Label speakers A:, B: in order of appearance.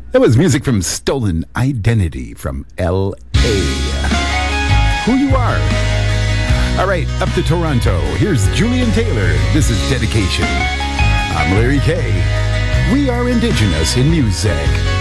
A: That was music from Stolen Identity from L.A. Who You Are. All right, up to Toronto. Here's Julian Taylor. This is Dedication. I'm Larry Kay. We are Indigenous in music.